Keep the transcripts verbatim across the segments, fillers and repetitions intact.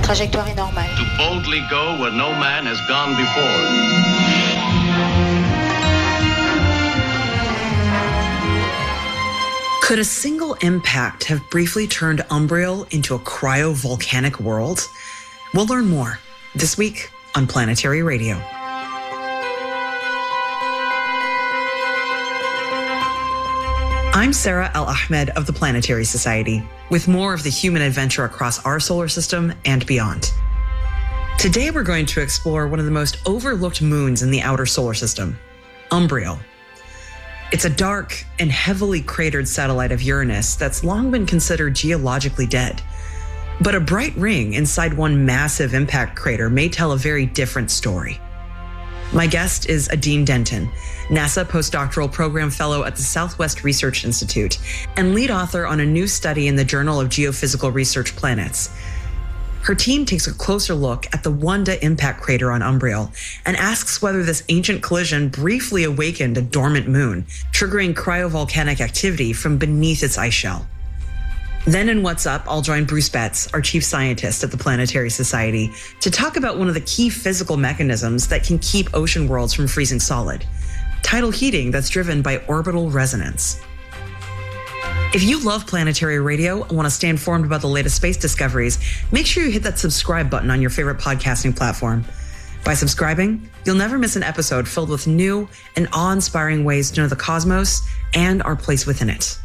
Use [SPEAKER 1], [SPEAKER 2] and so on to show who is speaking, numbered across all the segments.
[SPEAKER 1] Trajectoire est normale.
[SPEAKER 2] To boldly go where no man has gone before.
[SPEAKER 3] Could a single impact have briefly turned Umbriel into a cryovolcanic world? We'll learn more this week on Planetary Radio. I'm Sarah Al-Ahmed of the Planetary Society, with more of the human adventure across our solar system and beyond. Today we're going to explore one of the most overlooked moons in the outer solar system, Umbriel. It's a dark and heavily cratered satellite of Uranus that's long been considered geologically dead. But a bright ring inside one massive impact crater may tell a very different story. My guest is Adine Denton, NASA postdoctoral program fellow at the Southwest Research Institute and lead author on a new study in the Journal of Geophysical Research Planets. Her team takes a closer look at the Wanda impact crater on Umbriel and asks whether this ancient collision briefly awakened a dormant moon, triggering cryovolcanic activity from beneath its ice shell. Then in What's Up, I'll join Bruce Betts, our chief scientist at the Planetary Society, to talk about one of the key physical mechanisms that can keep ocean worlds from freezing solid, tidal heating that's driven by orbital resonance. If you love Planetary Radio and want to stay informed about the latest space discoveries, make sure you hit that subscribe button on your favorite podcasting platform. By subscribing, you'll never miss an episode filled with new and awe-inspiring ways to know the cosmos and our place within it.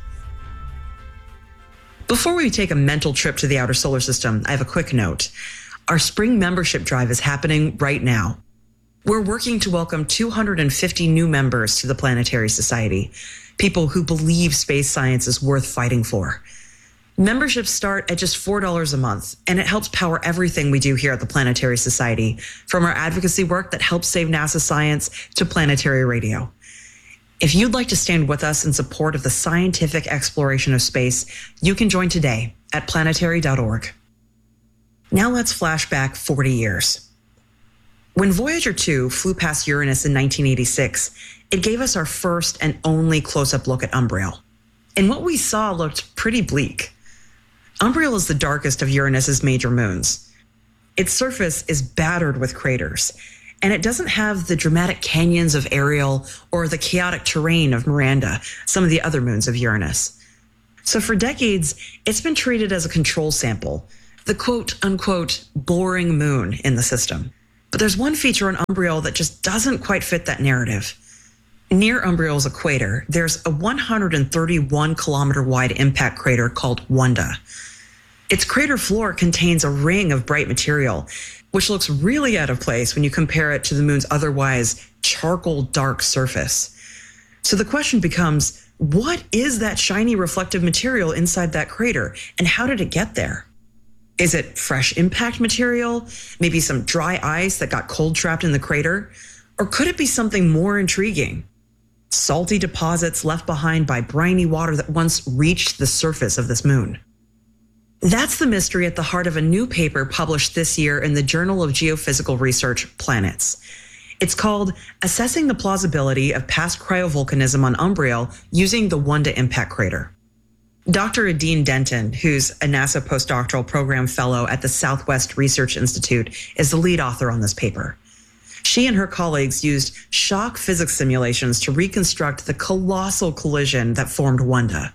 [SPEAKER 3] Before we take a mental trip to the outer solar system, I have a quick note. Our spring membership drive is happening right now. We're working to welcome two hundred fifty new members to the Planetary Society, people who believe space science is worth fighting for. Memberships start at just four dollars a month, and it helps power everything we do here at the Planetary Society, from our advocacy work that helps save NASA science to Planetary Radio. If you'd like to stand with us in support of the scientific exploration of space, you can join today at planetary dot org. Now let's flash back forty years. When Voyager two flew past Uranus in nineteen eighty-six, it gave us our first and only close-up look at Umbriel. And what we saw looked pretty bleak. Umbriel is the darkest of Uranus's major moons. Its surface is battered with craters, and it doesn't have the dramatic canyons of Ariel or the chaotic terrain of Miranda, some of the other moons of Uranus. So for decades, it's been treated as a control sample, the quote-unquote boring moon in the system. But there's one feature on Umbriel that just doesn't quite fit that narrative. Near Umbriel's equator, there's a one hundred thirty-one kilometer wide impact crater called Wanda. Its crater floor contains a ring of bright material, which looks really out of place when you compare it to the moon's otherwise charcoal dark surface. So the question becomes, what is that shiny reflective material inside that crater, and how did it get there? Is it fresh impact material? Maybe some dry ice that got cold trapped in the crater? Or could it be something more intriguing? Salty deposits left behind by briny water that once reached the surface of this moon. That's the mystery at the heart of a new paper published this year in the Journal of Geophysical Research Planets. It's called Assessing the Plausibility of Past Cryovolcanism on Umbriel Using the Wanda Impact Crater. Doctor Adine Denton, who's a NASA postdoctoral program fellow at the Southwest Research Institute, is the lead author on this paper. She and her colleagues used shock physics simulations to reconstruct the colossal collision that formed Wanda.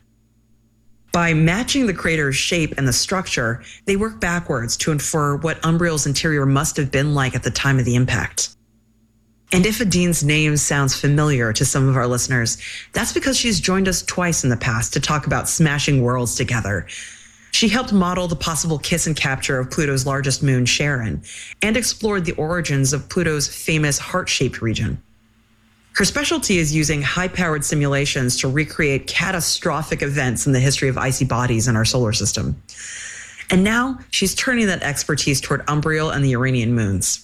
[SPEAKER 3] By matching the crater's shape and the structure, they worked backwards to infer what Umbriel's interior must have been like at the time of the impact. And if Adine's name sounds familiar to some of our listeners, that's because she's joined us twice in the past to talk about smashing worlds together. She helped model the possible kiss and capture of Pluto's largest moon, Charon, and explored the origins of Pluto's famous heart-shaped region. Her specialty is using high-powered simulations to recreate catastrophic events in the history of icy bodies in our solar system. And now she's turning that expertise toward Umbriel and the Uranian moons.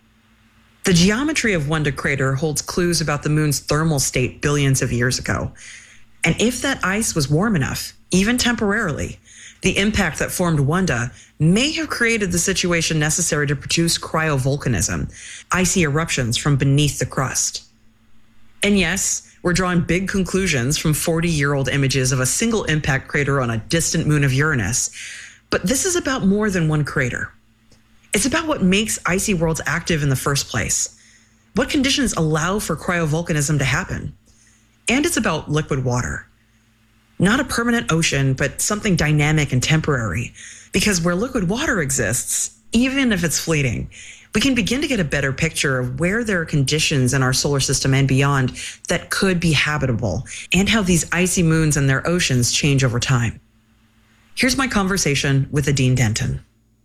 [SPEAKER 3] The geometry of Wanda crater holds clues about the moon's thermal state billions of years ago. And if that ice was warm enough, even temporarily, the impact that formed Wanda may have created the situation necessary to produce cryovolcanism, icy eruptions from beneath the crust. And yes, we're drawing big conclusions from forty-year-old images of a single impact crater on a distant moon of Uranus, but this is about more than one crater. It's about what makes icy worlds active in the first place. What conditions allow for cryovolcanism to happen? And it's about liquid water. Not a permanent ocean, but something dynamic and temporary. Because where liquid water exists, even if it's fleeting, we can begin to get a better picture of where there are conditions in our solar system and beyond that could be habitable, and how these icy moons and their oceans change over time. Here's my conversation with Adine Denton.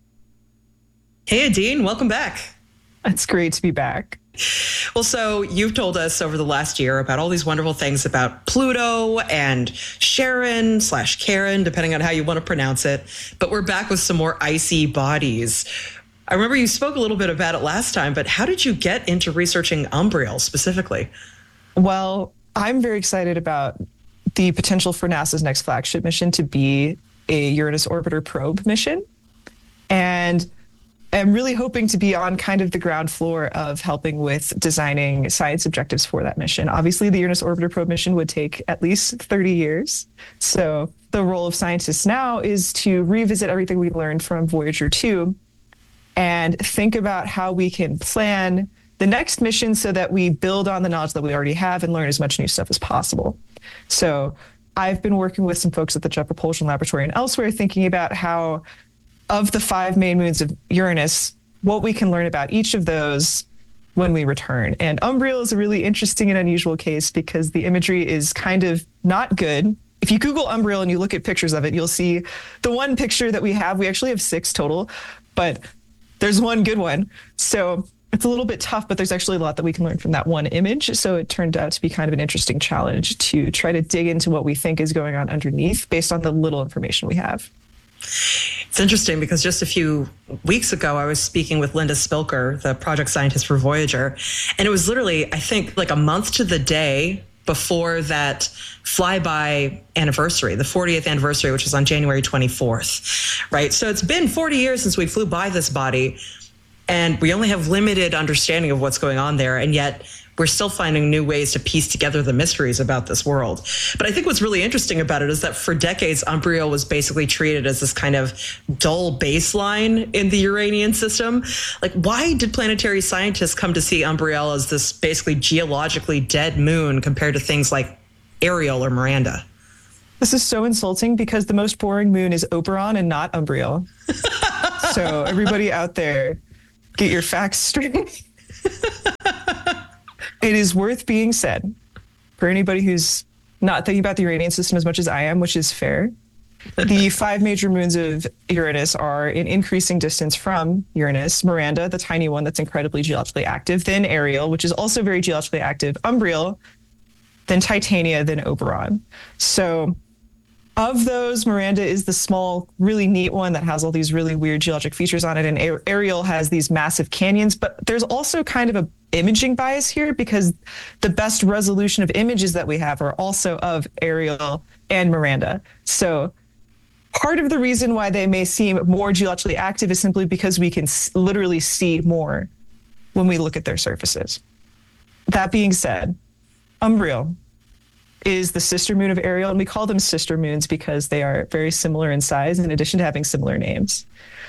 [SPEAKER 3] Hey, Adine, welcome back.
[SPEAKER 1] It's great to be back.
[SPEAKER 3] Well, so you've told us over the last year about all these wonderful things about Pluto and Charon slash Karen, depending on how you want to pronounce it. But we're back with some more icy bodies. I remember you spoke a little bit about it last time, but how did you get into researching Umbriel specifically?
[SPEAKER 1] Well, I'm very excited about the potential for NASA's next flagship mission to be a Uranus Orbiter Probe mission. And I'm really hoping to be on kind of the ground floor of helping with designing science objectives for that mission. Obviously, the Uranus Orbiter Probe mission would take at least thirty years. So the role of scientists now is to revisit everything we learned from Voyager two and think about how we can plan the next mission so that we build on the knowledge that we already have and learn as much new stuff as possible. So I've been working with some folks at the Jet Propulsion Laboratory and elsewhere thinking about how, of the five main moons of Uranus, what we can learn about each of those when we return. And Umbriel is a really interesting and unusual case because the imagery is kind of not good. If you Google Umbriel and you look at pictures of it, you'll see the one picture that we have. We actually have six total, but there's one good one. So it's a little bit tough, but there's actually a lot that we can learn from that one image. So it turned out to be kind of an interesting challenge to try to dig into what we think is going on underneath based on the little information we have.
[SPEAKER 3] It's interesting because just a few weeks ago, I was speaking with Linda Spilker, the project scientist for Voyager, and it was literally, I think, like a month to the day before that flyby anniversary, the fortieth anniversary, which was on January twenty-fourth, right? So it's been forty years since we flew by this body, and we only have limited understanding of what's going on there, and yet we're still finding new ways to piece together the mysteries about this world. But I think what's really interesting about it is that for decades, Umbriel was basically treated as this kind of dull baseline in the Uranian system. Like, why did planetary scientists come to see Umbriel as this basically geologically dead moon compared to things like Ariel or Miranda?
[SPEAKER 1] This is so insulting because the most boring moon is Oberon and not Umbriel. So everybody out there, get your facts straight. It is worth being said for anybody who's not thinking about the Uranian system as much as I am, which is fair. The five major moons of Uranus are in increasing distance from Uranus: Miranda, the tiny one that's incredibly geologically active, then Ariel, which is also very geologically active, Umbriel, then Titania, then Oberon. So of those, Miranda is the small, really neat one that has all these really weird geologic features on it, and A- Ariel has these massive canyons. But there's also kind of a imaging bias here because the best resolution of images that we have are also of Ariel and Miranda. So part of the reason why they may seem more geologically active is simply because we can s- literally see more when we look at their surfaces. That being said, Umbriel is the sister moon of Ariel, and we call them sister moons because they are very similar in size in addition to having similar names.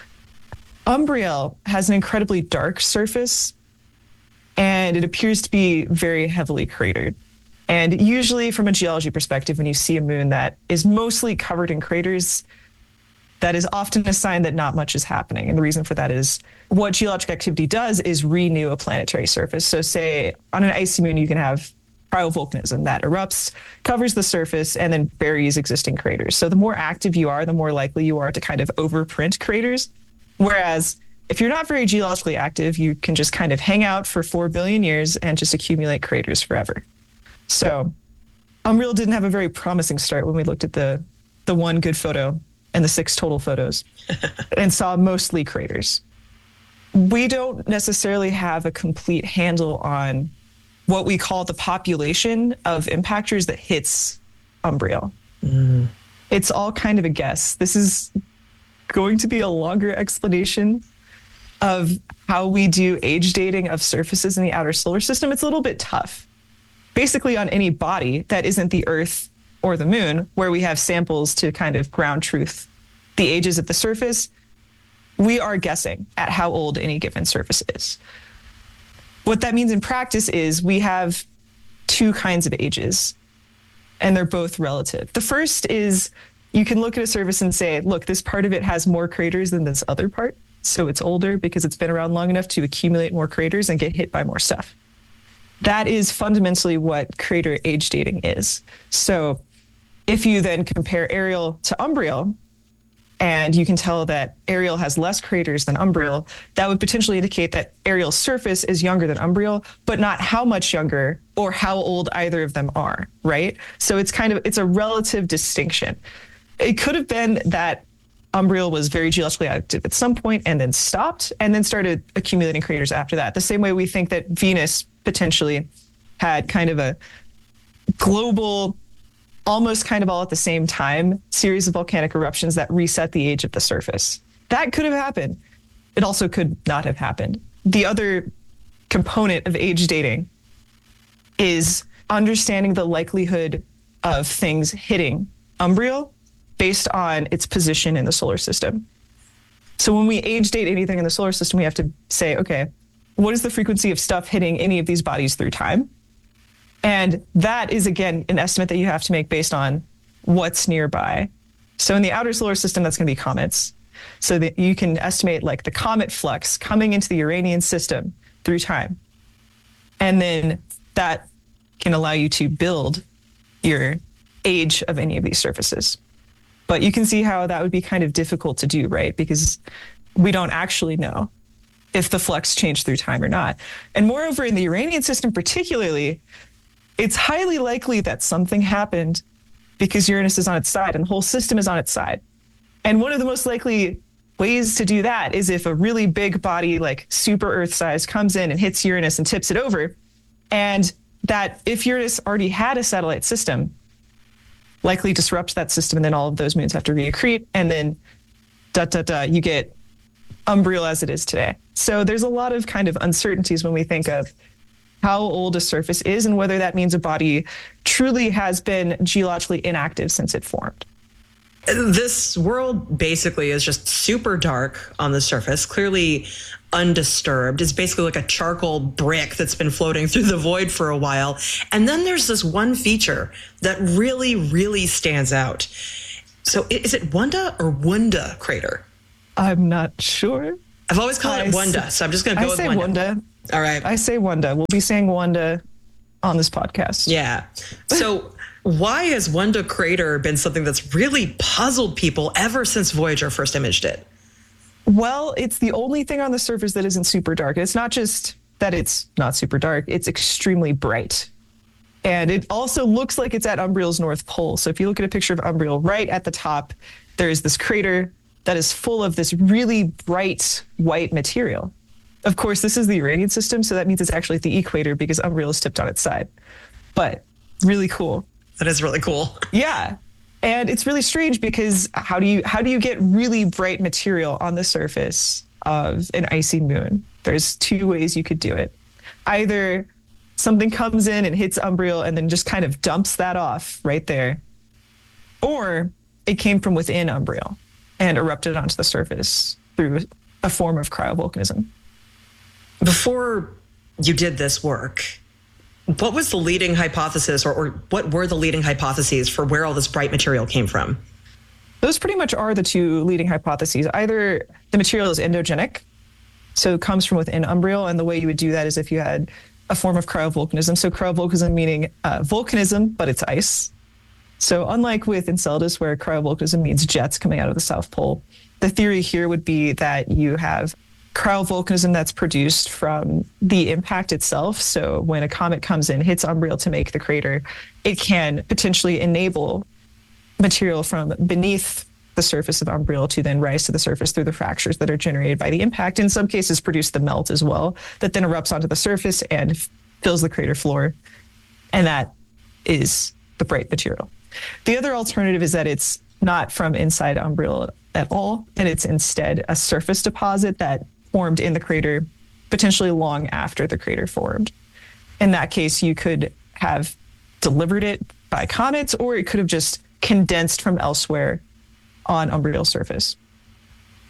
[SPEAKER 1] Umbriel has an incredibly dark surface, and it appears to be very heavily cratered. And usually from a geology perspective, when you see a moon that is mostly covered in craters, that is often a sign that not much is happening. And the reason for that is what geologic activity does is renew a planetary surface. So say on an icy moon, you can have cryovolcanism that erupts, covers the surface, and then buries existing craters. So the more active you are, the more likely you are to kind of overprint craters. Whereas if you're not very geologically active, you can just kind of hang out for four billion years and just accumulate craters forever. So Umbriel didn't have a very promising start when we looked at the, the one good photo and the six total photos and saw mostly craters. We don't necessarily have a complete handle on what we call the population of impactors that hits Umbriel. Mm. It's all kind of a guess. This is going to be a longer explanation of how we do age dating of surfaces in the outer solar system. It's a little bit tough. Basically, on any body that isn't the Earth or the moon, where we have samples to kind of ground truth the ages at the surface, we are guessing at how old any given surface is. What that means in practice is we have two kinds of ages, and they're both relative. The first is you can look at a surface and say, look, this part of it has more craters than this other part, so it's older because it's been around long enough to accumulate more craters and get hit by more stuff. That is fundamentally what crater age dating is. So if you then compare aerial to umbrial, and you can tell that aerial has less craters than umbrial, that would potentially indicate that aerial's surface is younger than umbrial, but not how much younger or how old either of them are, right? So it's kind of, it's a relative distinction. It could have been that umbrial was very geologically active at some point and then stopped and then started accumulating craters after that. The same way we think that Venus potentially had kind of a global, almost kind of all at the same time, series of volcanic eruptions that reset the age of the surface. That could have happened. It also could not have happened. The other component of age dating is understanding the likelihood of things hitting umbrial based on its position in the solar system. So when we age date anything in the solar system, we have to say, okay, what is the frequency of stuff hitting any of these bodies through time? And that is, again, an estimate that you have to make based on what's nearby. So in the outer solar system, that's going to be comets. So that you can estimate like the comet flux coming into the Uranian system through time. And then that can allow you to build your age of any of these surfaces. But you can see how that would be kind of difficult to do, right? Because we don't actually know if the flux changed through time or not. And moreover, in the Uranian system particularly, it's highly likely that something happened because Uranus is on its side and the whole system is on its side. And one of the most likely ways to do that is if a really big body, like super Earth size, comes in and hits Uranus and tips it over. And that if Uranus already had a satellite system, likely disrupts that system, and then all of those moons have to reaccrete, and then da da da, you get umbrial as it is today. So there's a lot of kind of uncertainties when we think of how old a surface is and whether that means a body truly has been geologically inactive since it formed.
[SPEAKER 3] This world basically is just super dark on the surface, clearly undisturbed. It's basically like a charcoal brick that's been floating through the void for a while. And then there's this one feature that really, really stands out. So is it Wunda or Wunda crater?
[SPEAKER 1] I'm not sure.
[SPEAKER 3] I've always called
[SPEAKER 1] I
[SPEAKER 3] it Wunda,
[SPEAKER 1] say,
[SPEAKER 3] so I'm just going to go
[SPEAKER 1] I
[SPEAKER 3] with
[SPEAKER 1] say
[SPEAKER 3] Wunda.
[SPEAKER 1] Wunda.
[SPEAKER 3] All right.
[SPEAKER 1] I say Wunda. We'll be saying Wunda on this podcast.
[SPEAKER 3] Yeah. So why has Wunda crater been something that's really puzzled people ever since Voyager first imaged it?
[SPEAKER 1] Well, it's the only thing on the surface that isn't super dark. It's not just that it's not super dark, it's extremely bright. And it also looks like it's at Umbriel's North Pole. So if you look at a picture of Umbriel, right at the top, there's this crater that is full of this really bright white material. Of course, this is the Uranian system, so that means it's actually at the equator because Umbriel is tipped on its side. But really cool.
[SPEAKER 3] That is really cool.
[SPEAKER 1] Yeah. And it's really strange because how do you how do you get really bright material on the surface of an icy moon? There's two ways you could do it. Either something comes in and hits Umbriel and then just kind of dumps that off right there, or it came from within Umbriel and erupted onto the surface through a form of cryovolcanism.
[SPEAKER 3] Before you did this work, what was the leading hypothesis, or, or what were the leading hypotheses for where all this bright material came from?
[SPEAKER 1] Those pretty much are the two leading hypotheses. Either the material is endogenic, so it comes from within Umbriel, and the way you would do that is if you had a form of cryovolcanism. So cryovolcanism meaning uh, volcanism, but it's ice. So unlike with Enceladus, where cryovolcanism means jets coming out of the South Pole, the theory here would be that you have cryovolcanism that's produced from the impact itself. So when a comet comes in, hits Umbriel to make the crater, it can potentially enable material from beneath the surface of Umbriel to then rise to the surface through the fractures that are generated by the impact. In some cases, produce the melt as well, that then erupts onto the surface and fills the crater floor. And that is the bright material. The other alternative is that it's not from inside Umbriel at all, and it's instead a surface deposit that formed in the crater, potentially long after the crater formed. In that case, you could have delivered it by comets, or it could have just condensed from elsewhere on Umbriel's surface.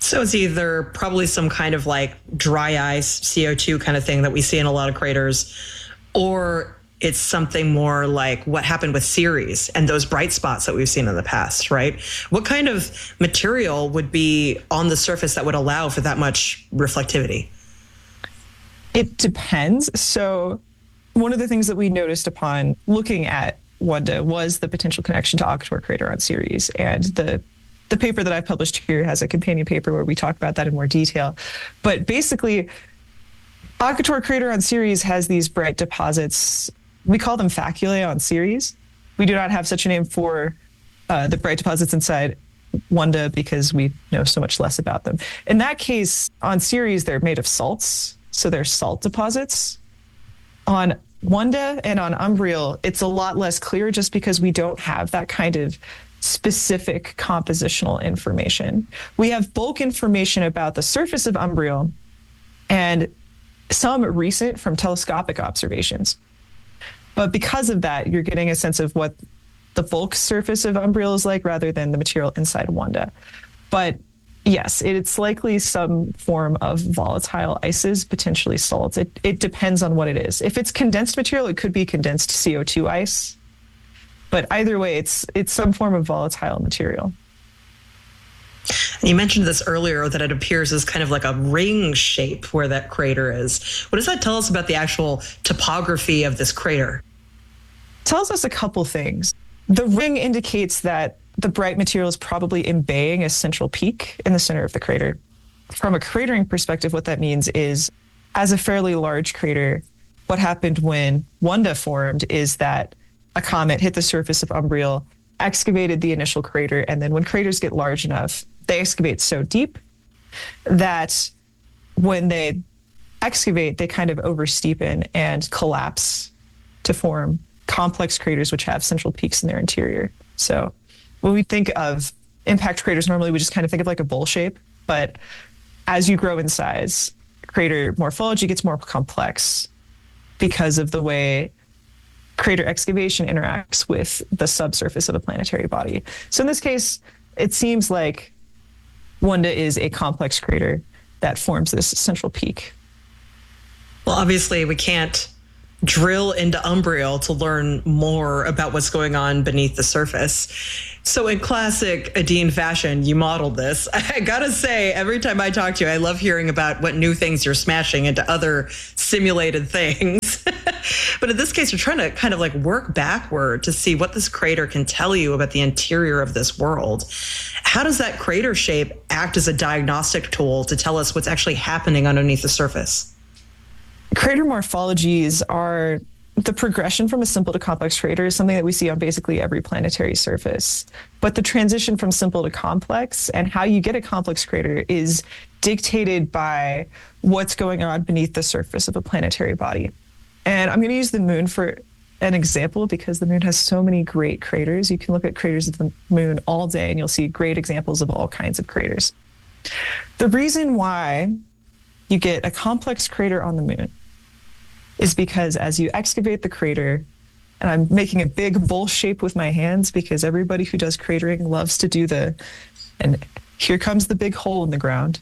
[SPEAKER 3] So it's either probably some kind of like dry ice, C O two kind of thing that we see in a lot of craters, or it's something more like what happened with Ceres and those bright spots that we've seen in the past, right? What kind of material would be on the surface that would allow for that much reflectivity?
[SPEAKER 1] It depends. So one of the things that we noticed upon looking at Wanda was the potential connection to Akator crater on Ceres. And the the paper that I published here has a companion paper where we talk about that in more detail. But basically, Akator crater on Ceres has these bright deposits. We call them faculae on Ceres. We do not have such a name for uh, the bright deposits inside Wanda because we know so much less about them. In that case, on Ceres, they're made of salts. So they're salt deposits. On Wanda and on Umbriel, it's a lot less clear just because we don't have that kind of specific compositional information. We have bulk information about the surface of Umbriel and some recent from telescopic observations. But because of that, you're getting a sense of what the bulk surface of Umbriel is like rather than the material inside Wanda. But yes, it's likely some form of volatile ices, potentially salts. It, it depends on what it is. If it's condensed material, it could be condensed C O two ice. But either way, it's it's some form of volatile material.
[SPEAKER 3] You mentioned this earlier, that it appears as kind of like a ring shape where that crater is. What does that tell us about the actual topography of this crater?
[SPEAKER 1] It tells us a couple things. The ring indicates that the bright material is probably embaying a central peak in the center of the crater. From a cratering perspective, what that means is, as a fairly large crater, what happened when Wanda formed is that a comet hit the surface of Umbriel, excavated the initial crater, and then when craters get large enough, they excavate so deep that when they excavate, they kind of oversteepen and collapse to form complex craters which have central peaks in their interior. So when we think of impact craters, normally we just kind of think of like a bowl shape, but as you grow in size, crater morphology gets more complex because of the way crater excavation interacts with the subsurface of a planetary body. So in this case, it seems like Wanda is a complex crater that forms this central peak.
[SPEAKER 3] Well, obviously, we can't drill into Umbriel to learn more about what's going on beneath the surface. So in classic Adine fashion, you modeled this. I gotta say, every time I talk to you, I love hearing about what new things you're smashing into other simulated things. But in this case, you're trying to kind of like work backward to see what this crater can tell you about the interior of this world. How does that crater shape act as a diagnostic tool to tell us what's actually happening underneath the surface?
[SPEAKER 1] Crater morphologies are the progression from a simple to complex crater is something that we see on basically every planetary surface. But the transition from simple to complex and how you get a complex crater is dictated by what's going on beneath the surface of a planetary body. And I'm going to use the moon for an example because the moon has so many great craters. You can look at craters of the moon all day and you'll see great examples of all kinds of craters. The reason why you get a complex crater on the moon is because as you excavate the crater, and I'm making a big bowl shape with my hands because everybody who does cratering loves to do the, and here comes the big hole in the ground.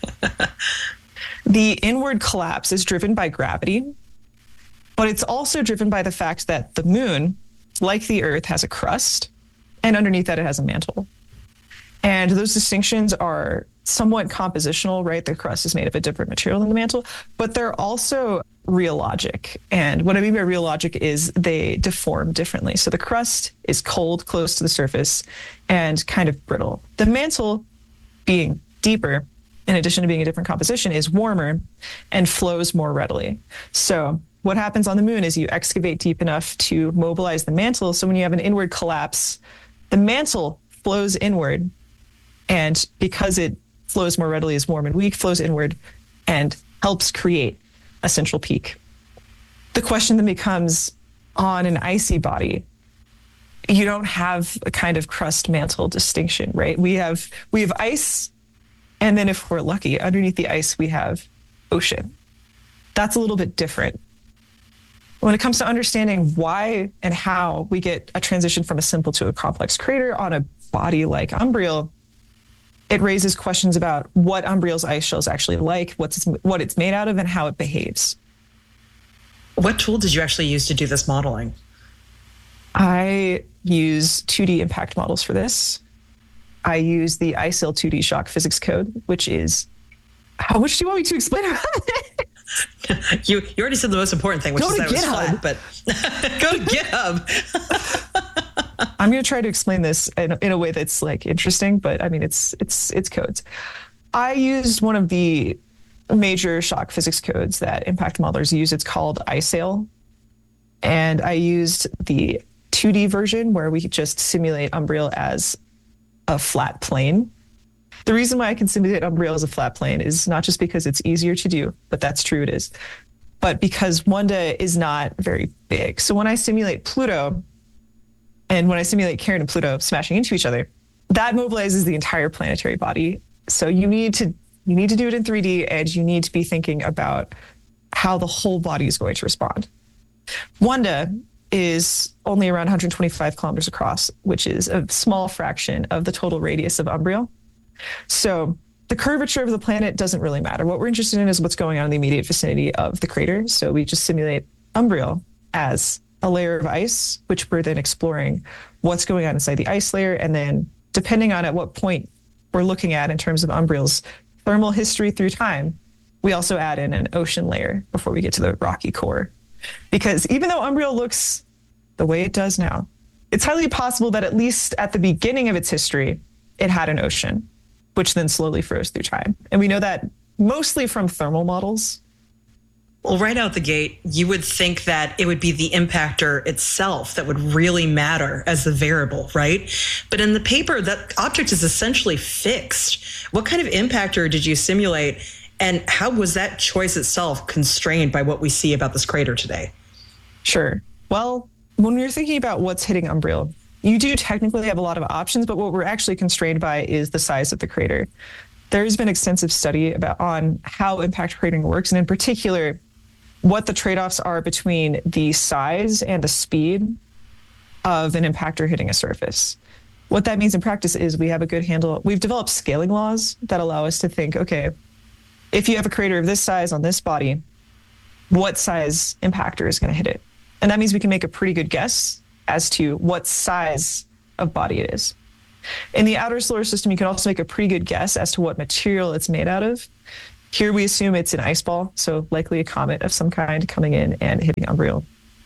[SPEAKER 1] The inward collapse is driven by gravity, but it's also driven by the fact that the moon, like the Earth, has a crust, and underneath that it has a mantle. And those distinctions are somewhat compositional, right? The crust is made of a different material than the mantle, but they're also rheologic. And what I mean by rheologic is they deform differently. So the crust is cold, close to the surface, and kind of brittle. The mantle, being deeper, in addition to being a different composition, is warmer and flows more readily. So what happens on the moon is you excavate deep enough to mobilize the mantle. So when you have an inward collapse, the mantle flows inward. And because it flows more readily, is warm and weak, flows inward and helps create a central peak. The question then becomes, on an icy body, you don't have a kind of crust mantle distinction, right? We have we have ice, and then if we're lucky, underneath the ice, we have ocean. That's a little bit different. When it comes to understanding why and how we get a transition from a simple to a complex crater on a body like Umbriel, it raises questions about what Umbriel's ice shell is actually like, what's what it's made out of, and how it behaves.
[SPEAKER 3] What tool did you actually use to do this modeling?
[SPEAKER 1] I use two D impact models for this. I use the I S I L two D shock physics code, which is, how much do you want me to explain about it?
[SPEAKER 3] you you already said the most important thing, which
[SPEAKER 1] go
[SPEAKER 3] is
[SPEAKER 1] to
[SPEAKER 3] that it was flat, but go to GitHub.
[SPEAKER 1] I'm going to try to explain this in, in a way that's like interesting, but I mean, it's it's it's codes. I used one of the major shock physics codes that impact modelers use. It's called I S I L. And I used the two D version where we could just simulate Umbriel as a flat plane. The reason why I can simulate Umbriel as a flat plane is not just because it's easier to do, but that's true, it is, but because Wanda is not very big. So when I simulate Pluto, and when I simulate Karen and Pluto smashing into each other, that mobilizes the entire planetary body. So you need to you need to do it in three D, and you need to be thinking about how the whole body is going to respond. Wanda is only around one hundred twenty-five kilometers across, which is a small fraction of the total radius of Umbriel. So the curvature of the planet doesn't really matter. What we're interested in is what's going on in the immediate vicinity of the crater. So we just simulate Umbriel as a layer of ice, which we're then exploring what's going on inside the ice layer. And then depending on at what point we're looking at in terms of Umbriel's thermal history through time, we also add in an ocean layer before we get to the rocky core. Because even though Umbriel looks the way it does now, it's highly possible that at least at the beginning of its history, it had an ocean, which then slowly froze through time. And we know that mostly from thermal models.
[SPEAKER 3] Well, right out the gate, you would think that it would be the impactor itself that would really matter as the variable, right? But in the paper, that object is essentially fixed. What kind of impactor did you simulate, and how was that choice itself constrained by what we see about this crater today?
[SPEAKER 1] Sure. Well, when you're thinking about what's hitting Umbriel, you do technically have a lot of options, but what we're actually constrained by is the size of the crater. There's been extensive study about on how impact cratering works, and in particular, what the trade-offs are between the size and the speed of an impactor hitting a surface. What that means in practice is we have a good handle. We've developed scaling laws that allow us to think, okay, if you have a crater of this size on this body, what size impactor is going to hit it? And that means we can make a pretty good guess as to what size of body it is. In the outer solar system, you can also make a pretty good guess as to what material it's made out of. Here we assume it's an ice ball, so likely a comet of some kind coming in and hitting Umbriel.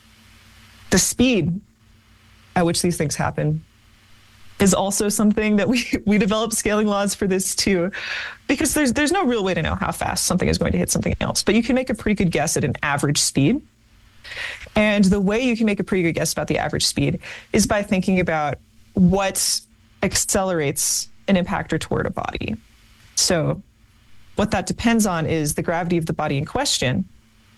[SPEAKER 1] The speed at which these things happen is also something that we, we develop scaling laws for this too, because there's there's no real way to know how fast something is going to hit something else, but you can make a pretty good guess at an average speed. And the way you can make a pretty good guess about the average speed is by thinking about what accelerates an impactor toward a body. So what that depends on is the gravity of the body in question,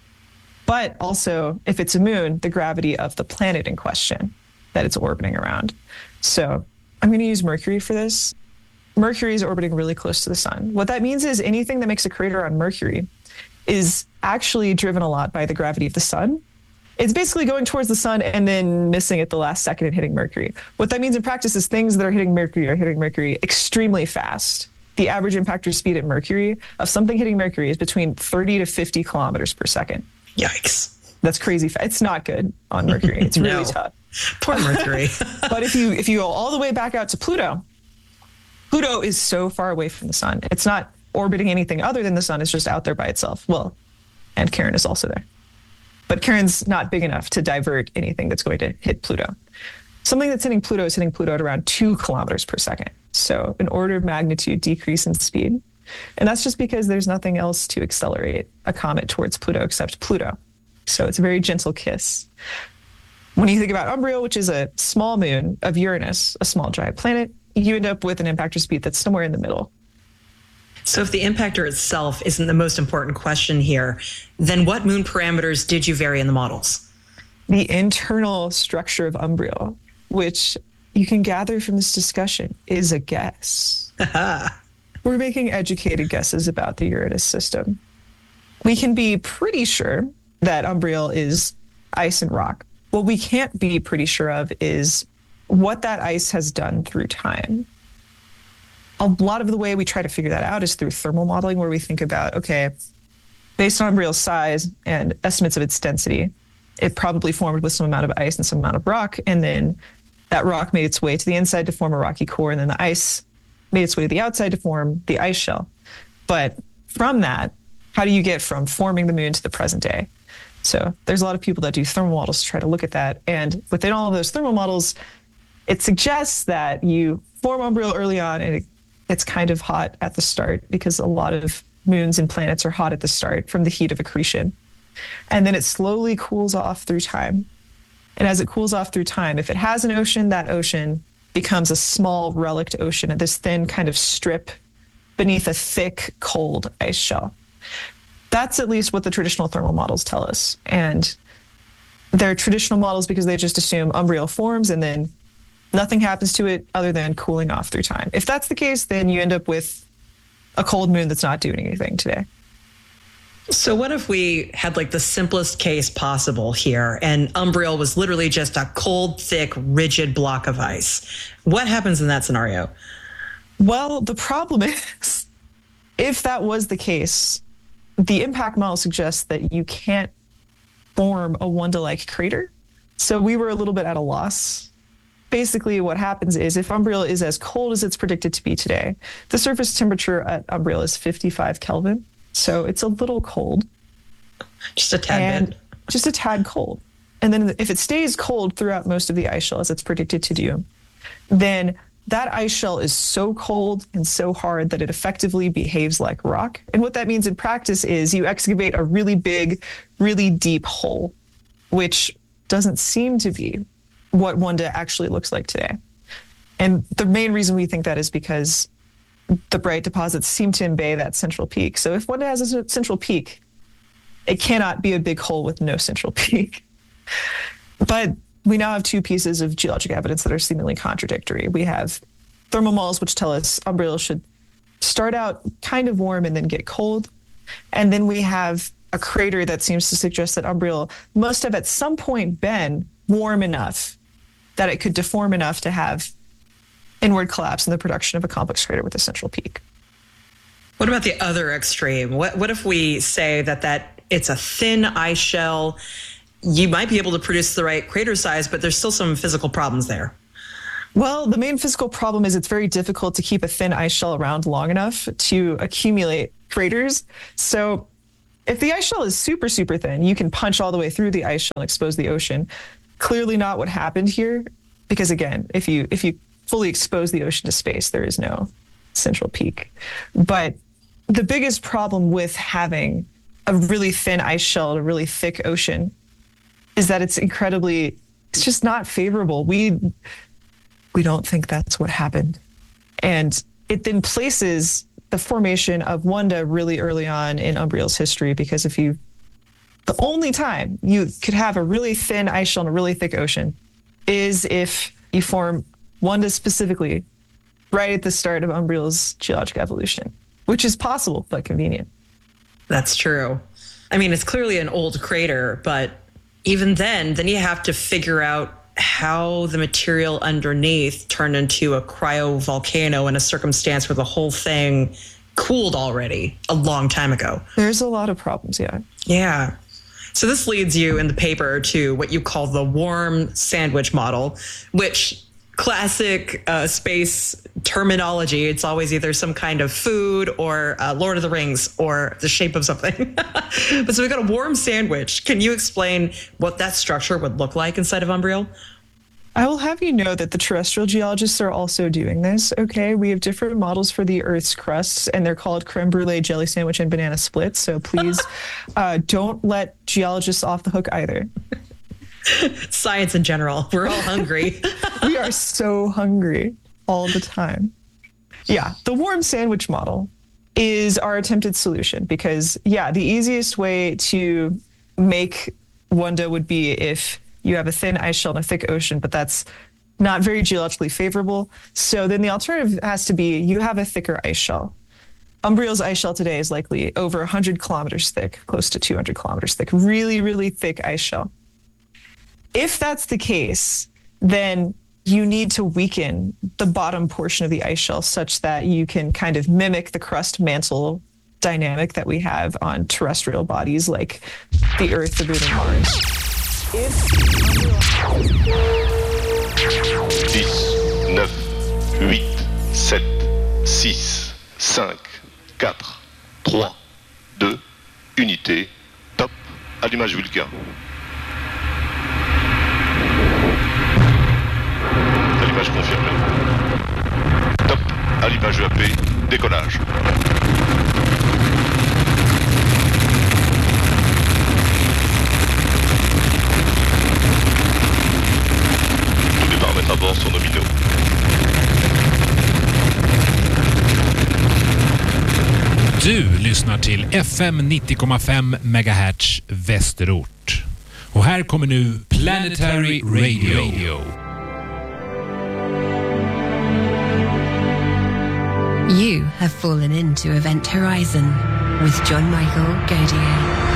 [SPEAKER 1] but also, if it's a moon, the gravity of the planet in question that it's orbiting around. So I'm going to use Mercury for this. Mercury is orbiting really close to the sun. What that means is anything that makes a crater on Mercury is actually driven a lot by the gravity of the sun. It's basically going towards the sun and then missing at the last second and hitting Mercury. What that means in practice is things that are hitting Mercury are hitting Mercury extremely fast. The average impactor speed at Mercury of something hitting Mercury is between thirty to fifty kilometers per second.
[SPEAKER 3] Yikes.
[SPEAKER 1] That's crazy fast. It's not good on Mercury. It's really
[SPEAKER 3] No.
[SPEAKER 1] tough.
[SPEAKER 3] Poor Mercury.
[SPEAKER 1] But if you if you go all the way back out to Pluto, Pluto is so far away from the sun. It's not orbiting anything other than the sun. It's just out there by itself. Well, and Charon is also there. But Charon's not big enough to divert anything that's going to hit Pluto. Something that's hitting Pluto is hitting Pluto at around two kilometers per second. So an order of magnitude decrease in speed. And that's just because there's nothing else to accelerate a comet towards Pluto except Pluto. So it's a very gentle kiss. When you think about Umbriel, which is a small moon of Uranus, a small giant planet, you end up with an impactor speed that's somewhere in the middle.
[SPEAKER 3] So if the impactor itself isn't the most important question here, then what moon parameters did you vary in the models?
[SPEAKER 1] The internal structure of Umbriel, which you can gather from this discussion, is a guess. We're making educated guesses about the Uranus system. We can be pretty sure that Umbriel is ice and rock. What we can't be pretty sure of is what that ice has done through time. a lot of the way we try to figure that out is through thermal modeling, where we think about, okay, based on Umbriel's size and estimates of its density, it probably formed with some amount of ice and some amount of rock, and then that rock made its way to the inside to form a rocky core, and then the ice made its way to the outside to form the ice shell. But from that, how do you get from forming the moon to the present day? So there's a lot of people that do thermal models to try to look at that. And within all of those thermal models, it suggests that you form Umbriel early on and it gets kind of hot at the start, because a lot of moons and planets are hot at the start from the heat of accretion. And then it slowly cools off through time. And as it cools off through time, if it has an ocean, that ocean becomes a small relict ocean, this thin kind of strip beneath a thick, cold ice shell. That's at least what the traditional thermal models tell us. And they're traditional models because they just assume Umbriel forms and then nothing happens to it other than cooling off through time. If that's the case, then you end up with a cold moon that's not doing anything today.
[SPEAKER 3] So what if we had like the simplest case possible here, and Umbriel was literally just a cold, thick, rigid block of ice? What happens in that scenario?
[SPEAKER 1] Well, the problem is, if that was the case, the impact model suggests that you can't form a Wanda-like crater. So we were a little bit at a loss. Basically, what happens is if Umbriel is as cold as it's predicted to be today, the surface temperature at Umbriel is fifty-five Kelvin. So it's a little cold.
[SPEAKER 3] Just a tad
[SPEAKER 1] and
[SPEAKER 3] bit.
[SPEAKER 1] Just a tad cold. And then if it stays cold throughout most of the ice shell, as it's predicted to do, then that ice shell is so cold and so hard that it effectively behaves like rock. And what that means in practice is you excavate a really big, really deep hole, which doesn't seem to be what Wanda actually looks like today. And the main reason we think that is because the bright deposits seem to embay that central peak. So if Wanda has a central peak, it cannot be a big hole with no central peak. But we now have two pieces of geologic evidence that are seemingly contradictory. We have thermal models which tell us Umbriel should start out kind of warm and then get cold. And then we have a crater that seems to suggest that Umbriel must have at some point been warm enough that it could deform enough to have inward collapse in the production of a complex crater with a central peak.
[SPEAKER 3] What about the other extreme? What what if we say that that it's a thin ice shell? You might be able to produce the right crater size, but there's still some physical problems there.
[SPEAKER 1] Well, the main physical problem is it's very difficult to keep a thin ice shell around long enough to accumulate craters. So if the ice shell is super, super thin, you can punch all the way through the ice shell and expose the ocean. Clearly not what happened here, because again, if you if you fully expose the ocean to space, there is no central peak. But the biggest problem with having a really thin ice shell and a really thick ocean is that it's incredibly, it's just not favorable. We we don't think that's what happened. And it then places the formation of Wanda really early on in Umbriel's history, because if you, the only time you could have a really thin ice shell and a really thick ocean is if you form Wanda specifically right at the start of Umbriel's geologic evolution, which is possible but convenient.
[SPEAKER 3] That's true. I mean, it's clearly an old crater, but even then, then you have to figure out how the material underneath turned into a cryovolcano in a circumstance where the whole thing cooled already a long time ago.
[SPEAKER 1] There's a lot of problems, yeah.
[SPEAKER 3] Yeah. So this leads you in the paper to what you call the warm sandwich model, which classic uh, space terminology. It's always either some kind of food or uh, Lord of the Rings or the shape of something. But so we've got a warm sandwich. Can you explain what that structure would look like inside of Umbriel?
[SPEAKER 1] I will have you know that the terrestrial geologists are also doing this, okay? We have different models for the Earth's crusts, and they're called creme brulee, jelly sandwich, and banana split. So please uh, don't let geologists off the hook either.
[SPEAKER 3] Science in general. We're all hungry.
[SPEAKER 1] We are so hungry all the time. Yeah, the warm sandwich model is our attempted solution because, yeah, the easiest way to make Wanda would be if you have a thin ice shell and a thick ocean, but that's not very geologically favorable. So then the alternative has to be you have a thicker ice shell. Umbriel's ice shell today is likely over one hundred kilometers thick, close to two hundred kilometers thick, really, really thick ice shell. If that's the case, then you need to weaken the bottom portion of the ice shelf such that you can kind of mimic the crust mantle dynamic that we have on terrestrial bodies like the Earth, the Moon, and Mars. If
[SPEAKER 4] dix, neuf, huit, sept, six, cinq, quatre, trois, deux, unité, top, allumage Vulcain. Allumage confirmé. Top, allumage E A P, décollage. Tous les paramètres à bord sont nominaux.
[SPEAKER 5] Du lyssnar till F M nittio komma fem megahertz Västerort. Och här kommer nu Planetary Radio.
[SPEAKER 6] You have fallen into Event Horizon with John Michael Godier.